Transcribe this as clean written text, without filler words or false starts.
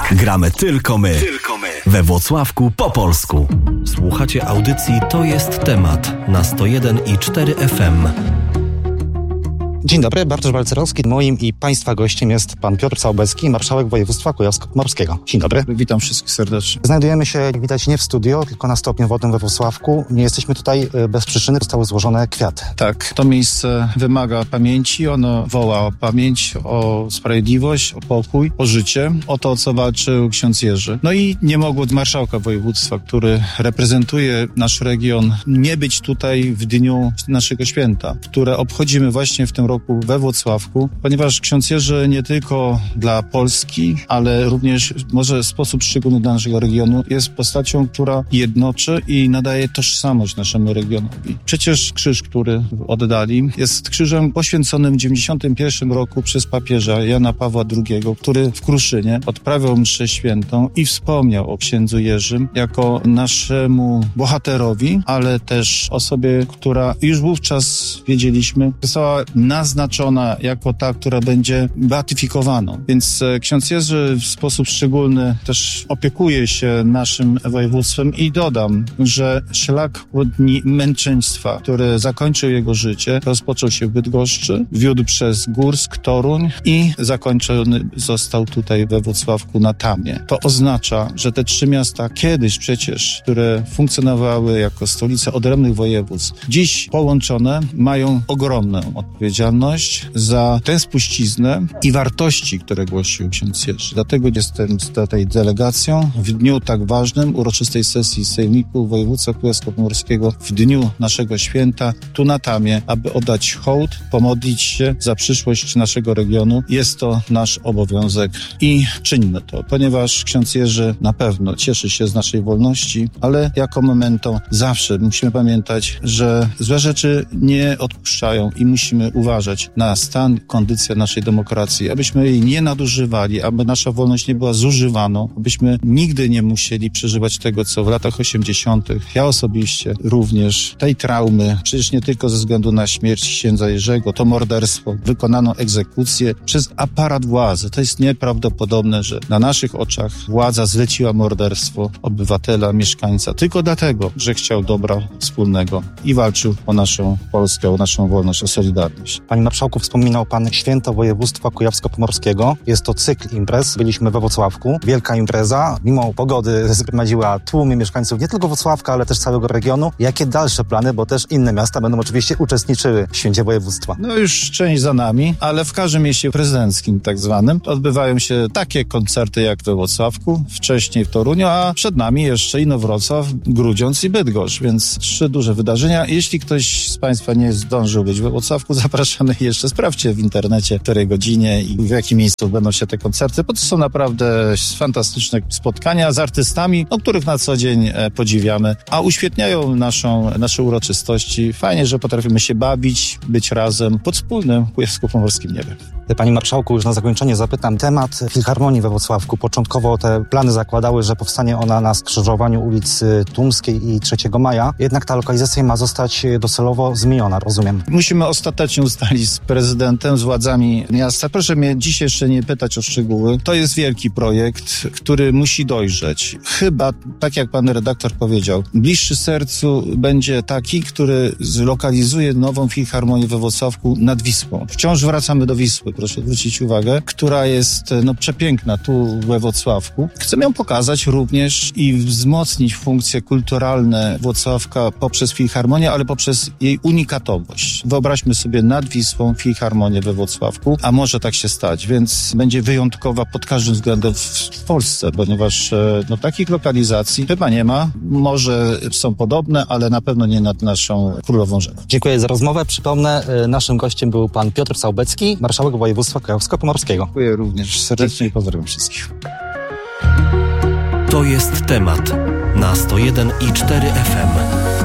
Gramy tylko my. We Włocławku po polsku. Słuchacie audycji To jest temat na 101,4 FM. Dzień dobry, Bartosz Balcerowski. Moim i Państwa gościem jest pan Piotr Całbecki, marszałek województwa kujawsko-pomorskiego. Dzień dobry. Witam wszystkich serdecznie. Znajdujemy się, jak widać, nie w studio, tylko na stopniu wodnym we Włocławku. Nie jesteśmy tutaj bez przyczyny, zostały złożone kwiaty. Tak, to miejsce wymaga pamięci, ono woła o pamięć, o sprawiedliwość, o pokój, o życie, o to, o co walczył ksiądz Jerzy. No i nie mogło marszałka województwa, który reprezentuje nasz region, nie być tutaj w dniu naszego święta, które obchodzimy właśnie w tym roku we Włocławku, ponieważ ksiądz Jerzy nie tylko dla Polski, ale również może w sposób szczególny dla naszego regionu jest postacią, która jednoczy i nadaje tożsamość naszemu regionowi. Przecież krzyż, który oddali, jest krzyżem poświęconym w 91 roku przez papieża Jana Pawła II, który w Kruszynie odprawiał mszę świętą i wspomniał o księdzu Jerzym jako naszemu bohaterowi, ale też osobie, która już wówczas wiedzieliśmy, została naznaczona jako ta, która będzie beatyfikowaną. Więc ksiądz Jerzy w sposób szczególny też opiekuje się naszym województwem i dodam, że szlak dni męczeństwa, który zakończył jego życie, rozpoczął się w Bydgoszczy, wiódł przez Górsk, Toruń i zakończony został tutaj we Włocławku na Tamie. To oznacza, że te trzy miasta kiedyś przecież, które funkcjonowały jako stolice odrębnych województw, dziś połączone mają ogromną odpowiedzialność za tę spuściznę i wartości, które głosił ksiądz Jerzy. Dlatego jestem z tej delegacją w dniu tak ważnym, uroczystej sesji Sejmiku Województwa Kujawsko-Pomorskiego, w dniu naszego święta, tu na Tamie, aby oddać hołd, pomodlić się za przyszłość naszego regionu. Jest to nasz obowiązek i czynimy to, ponieważ ksiądz Jerzy na pewno cieszy się z naszej wolności, ale jako memento zawsze musimy pamiętać, że złe rzeczy nie odpuszczają i musimy uważać na stan, kondycję naszej demokracji, abyśmy jej nie nadużywali, aby nasza wolność nie była zużywana, abyśmy nigdy nie musieli przeżywać tego, co w latach 80. Ja osobiście również tej traumy, przecież nie tylko ze względu na śmierć księdza Jerzego, to morderstwo, wykonano egzekucję przez aparat władzy. To jest nieprawdopodobne, że na naszych oczach władza zleciła morderstwo obywatela, mieszkańca, tylko dlatego, że chciał dobra wspólnego i walczył o naszą Polskę, o naszą wolność, o solidarność. Panie marszałku, wspominał pan Święto Województwa Kujawsko-Pomorskiego. Jest to cykl imprez. Byliśmy we Włocławku. Wielka impreza. Mimo pogody zgromadziła tłumy mieszkańców nie tylko Włocławka, ale też całego regionu. Jakie dalsze plany, bo też inne miasta będą oczywiście uczestniczyły w Święcie Województwa? No już część za nami, ale w każdym mieście prezydenckim tak zwanym odbywają się takie koncerty jak we Włocławku, wcześniej w Toruniu, a przed nami jeszcze Inowrocław, Grudziądz i Bydgoszcz, więc 3 duże wydarzenia. Jeśli ktoś z Państwa nie zdążył być we Włocławku, zapraszamy jeszcze. Sprawdźcie w internecie, w której godzinie i w jakim miejscu będą się te koncerty, bo to są naprawdę fantastyczne spotkania z artystami, których na co dzień podziwiamy, a uświetniają nasze uroczystości. Fajnie, że potrafimy się bawić, być razem pod wspólnym kujawsko-pomorskim niebem. Panie marszałku, już na zakończenie zapytam. Temat Filharmonii we Włocławku. Początkowo te plany zakładały, że powstanie ona na skrzyżowaniu ulicy Tumskiej i 3 Maja. Jednak ta lokalizacja ma zostać docelowo zmieniona, rozumiem. Musimy ostatecznie ustalić z prezydentem, z władzami miasta. Proszę mnie dziś jeszcze nie pytać o szczegóły. To jest wielki projekt, który musi dojrzeć. Chyba, tak jak pan redaktor powiedział, bliższy sercu będzie taki, który zlokalizuje nową Filharmonię we Włocławku nad Wisłą. Wciąż wracamy do Wisły, proszę zwrócić uwagę, która jest przepiękna tu we Włocławku. Chcemy ją pokazać również i wzmocnić funkcje kulturalne Włocławka poprzez Filharmonię, ale poprzez jej unikatowość. Wyobraźmy sobie nad Wisłą Filharmonię we Włocławku, a może tak się stać, więc będzie wyjątkowa pod każdym względem w Polsce, ponieważ takich lokalizacji chyba nie ma. Może są podobne, ale na pewno nie nad naszą Królową Rzeką. Dziękuję za rozmowę. Przypomnę, naszym gościem był pan Piotr Całbecki, marszałek województwa kujawsko-pomorskiego. Dziękuję również serdecznie i pozdrawiam wszystkich. To jest temat na 101,4 FM.